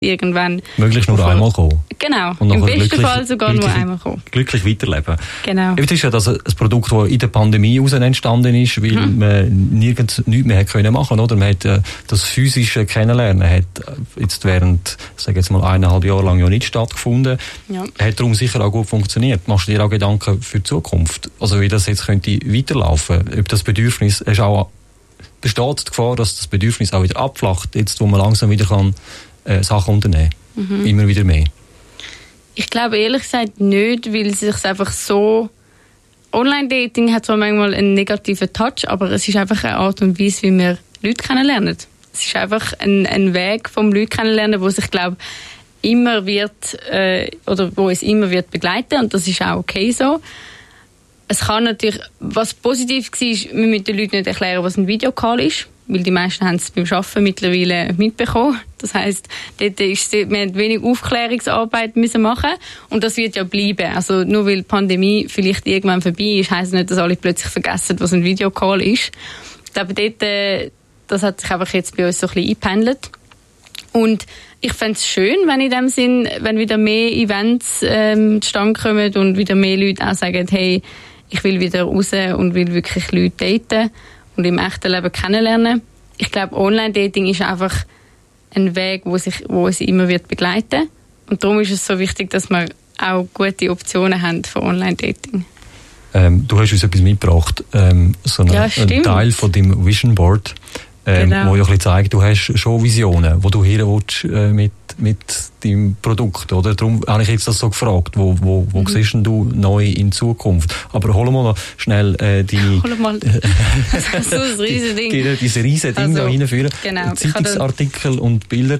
irgendwann... Möglichst nur einmal kommen. Genau, und im besten Fall sogar nur einmal kommen. Glücklich weiterleben. Genau. Es ist ja das ein Produkt, das in der Pandemie heraus entstanden ist, weil man nirgends nichts mehr können machen, oder? Man hat das physische Kennenlernen hat jetzt während, ich sage jetzt mal 1,5 Jahre lang ja nicht stattgefunden. Ja. Hat darum sicher auch gut funktioniert. Machst du dir auch Gedanken für die Zukunft? Also wie das jetzt könnte weiterlaufen? Ob das Bedürfnis ist auch, besteht die Gefahr, dass das Bedürfnis auch wieder abflacht, jetzt wo man langsam wieder kann Sachen unternehmen. Immer wieder mehr. Ich glaube ehrlich gesagt nicht, weil es sich einfach so... Online-Dating hat zwar manchmal einen negativen Touch, aber es ist einfach eine Art und Weise, wie wir Leute kennenlernen. Es ist einfach ein Weg vom Leute kennenlernen, wo sich, glaube immer wird, oder wo es immer wird begleiten, und das ist auch okay so. Es kann natürlich, was positiv war, ist, wir müssen den Leuten nicht erklären, was ein Videocall ist, weil die meisten haben es beim Arbeiten mittlerweile mitbekommen. Das heisst, wir haben wenig Aufklärungsarbeit müssen machen, und das wird ja bleiben. Also nur weil die Pandemie vielleicht irgendwann vorbei ist, heisst nicht, dass alle plötzlich vergessen, was ein Videocall ist. Ich glaube, das hat sich einfach jetzt bei uns so ein bisschen eingependelt. Und ich fände es schön, wenn in dem Sinn, wenn wieder mehr Events zustande kommen und wieder mehr Leute auch sagen, hey, ich will wieder raus und will wirklich Leute daten und im echten Leben kennenlernen. Ich glaube, Online-Dating ist einfach ein Weg, wo es immer wird begleiten. Und darum ist es so wichtig, dass wir auch gute Optionen haben für Online-Dating. Du hast uns etwas mitgebracht, so einen Teil von deinem Vision Board, genau. Wo ja ein bisschen zeigt, du hast schon Visionen, wo du hin willst mit deinem Produkt, oder? Darum habe ich jetzt das so gefragt, wo siehst du neu in Zukunft? Aber hol mal noch schnell deine... Hol mal so ein riesen Ding. Diese riesen Ding da reinführen. Genau. Zeitungsartikel und Bilder.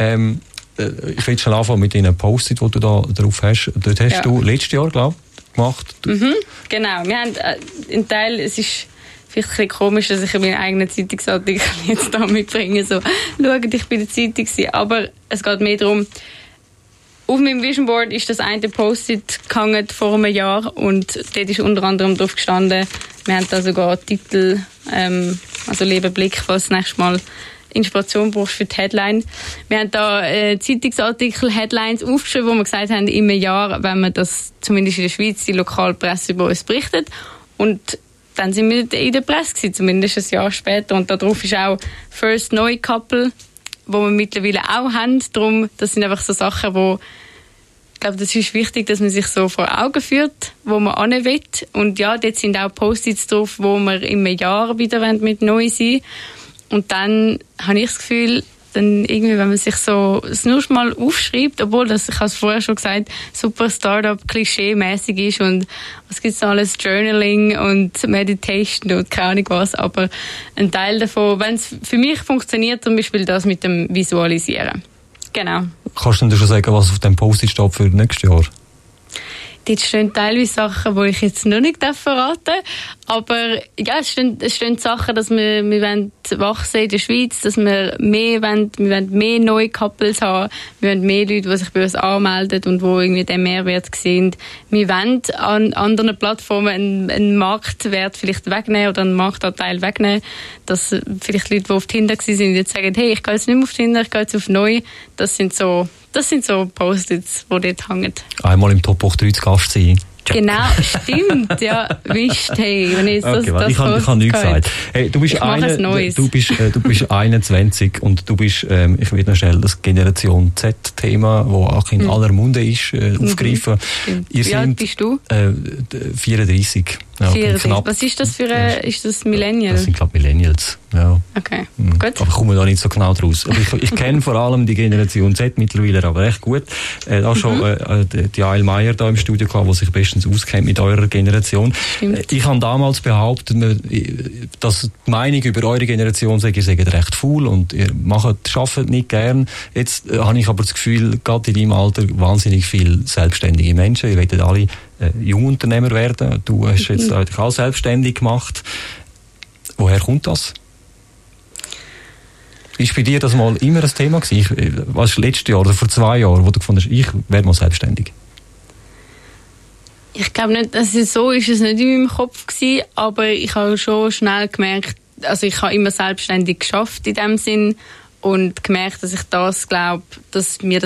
Ich will schon anfangen mit den Post-it, die du da drauf hast. Dort hast du letztes Jahr, glaube ich, gemacht. Genau. Wir haben einen Teil, es ist vielleicht ein bisschen komisch, dass ich meinen eigenen Zeitungsartikel jetzt da mitbringe. So, schaut, ich bin in der Zeitung gewesen. Aber es geht mehr darum, auf meinem Vision Board ist das eine Post-it gehangen vor einem Jahr, und dort ist unter anderem drauf gestanden, wir haben da sogar Titel, also Leben Blick, falls du das nächste Mal Inspiration brauchst für die Headline. Wir haben da Zeitungsartikel, Headlines aufgeschrieben, wo wir gesagt haben, im Jahr, wenn man das zumindest in der Schweiz, die Lokalpresse über uns berichtet. Und dann sind wir in der Presse gewesen, zumindest ein Jahr später. Und da drauf ist auch First Neue Couple, wo wir mittlerweile auch haben. Darum, das sind einfach so Sachen, wo ich glaube, das ist wichtig, dass man sich so vor Augen führt, wo man hin will. Und ja, dort sind auch Post-its drauf, wo wir im Jahr wieder mit neu sein. Und dann habe ich das Gefühl, dann irgendwie, wenn man sich so es nur schon mal aufschreibt, obwohl das, ich habe es vorher schon gesagt, super Startup-Klischee-mäßig ist und was gibt's da alles, Journaling und Meditation und keine Ahnung was, aber ein Teil davon, wenn es für mich funktioniert, zum Beispiel das mit dem Visualisieren. Genau. Kannst du dir schon sagen, was auf dem Post-it steht für nächstes Jahr? Dort stehen teilweise Sachen, die ich jetzt noch nicht verraten darf. Aber ja, es stehen Sachen, dass wir wollen wachsen in der Schweiz, dass wir wollen mehr neue Couples haben, wir wollen mehr Leute, die sich bei uns anmelden und die irgendwie den Mehrwert sehen. Wir wollen an anderen Plattformen einen Marktwert vielleicht wegnehmen oder einen Marktanteil wegnehmen, dass vielleicht Leute, die auf Tinder waren, jetzt sagen, hey, ich gehe jetzt nicht mehr auf Tinder, ich gehe jetzt auf neu. Das sind so Post-its, die dort hängen. Einmal im Top hoch 3 zu Gast sein. Genau, stimmt, ja, wisst, hey, wenn ich okay, das ich habe nichts gesagt. Hey, du bist 21 und du bist, ich will noch schnell das Generation Z-Thema, das auch in aller Munde ist, aufgreifen. Wie alt bist du? 34. Ja, 34. Was ist das für ist das Millennial? Das sind, glaube ich, Millennials. Ja. Okay, gut. Aber ich komme da nicht so genau draus. Ich kenne vor allem die Generation Z mittlerweile aber recht gut. Auch schon die Ail Meyer da im Studio gehabt, die sich bestens auskennt mit eurer Generation. Stimmt. Ich habe damals behauptet, dass die Meinung über eure Generation sei, ihr seid recht faul und ihr arbeitet nicht gern. Jetzt habe ich aber das Gefühl, gerade in deinem Alter wahnsinnig viele selbstständige Menschen. Ihr wollt alle Jungunternehmer werden. Du hast jetzt auch selbstständig gemacht. Woher kommt das? Ist bei dir das mal immer ein Thema gewesen? Was letztes Jahr oder vor 2 Jahren, wo du gefunden hast, ich werde mal selbstständig? Ich glaube nicht, so ist es nicht in meinem Kopf gewesen, aber ich habe schon schnell gemerkt, also ich habe immer selbstständig geschafft in dem Sinn und gemerkt, dass ich das glaube, dass mir